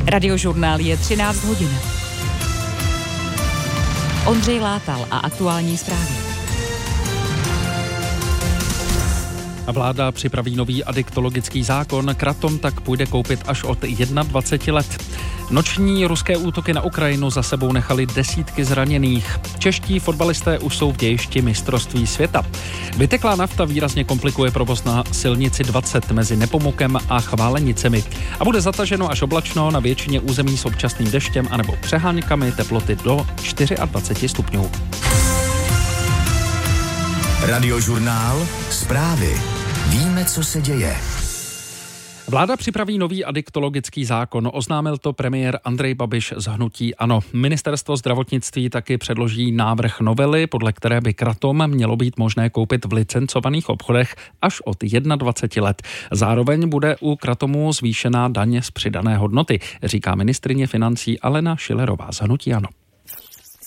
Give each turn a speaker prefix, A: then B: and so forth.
A: Radiožurnál je 13 hodin. Ondřej Látal a aktuální zprávy.
B: Vláda připraví nový adiktologický zákon, kratom tak půjde koupit až od 21 let. Noční ruské útoky na Ukrajinu za sebou nechali desítky zraněných. Čeští fotbalisté už jsou v dějišti mistrovství světa. Vyteklá nafta výrazně komplikuje provoz na silnici 20 mezi Nepomukem a Chválenicemi. A bude zataženo až oblačno na většině území s občasným deštěm anebo přeháňkami, teploty do 24 stupňů.
C: Radiožurnál, zprávy. Víme, co se děje.
B: Vláda připraví nový adiktologický zákon, oznámil to premiér Andrej Babiš z hnutí ANO. Ministerstvo zdravotnictví taky předloží návrh novely, podle které by kratom mělo být možné koupit v licencovaných obchodech až od 21 let. Zároveň bude u kratomu zvýšená daň z přidané hodnoty, říká ministryně financí Alena Schillerová z hnutí ANO.